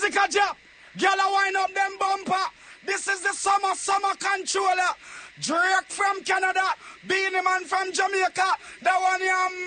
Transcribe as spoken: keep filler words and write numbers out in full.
Jessica Jap. Girl, I wind up them bumper. This is the summer, summer controller. Drake from Canada. Beanie Man from Jamaica. The one you